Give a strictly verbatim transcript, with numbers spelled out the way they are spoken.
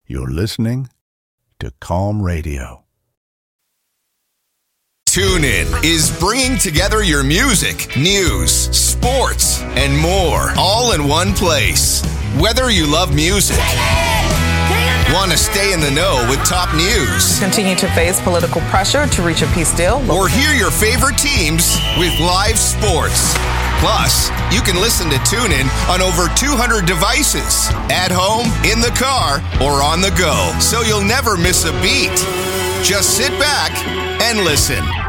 You're listening to Calm Radio. TuneIn is bringing together your music, news, sports, and more, all in one place. Whether you love music, want to stay in the know with top news, continue to face political pressure to reach a peace deal, or hear your favorite teams with live sports. Plus, you can listen to TuneIn on over two hundred devices, at home, in the car, or on the go, so you'll never miss a beat. Just sit back and listen.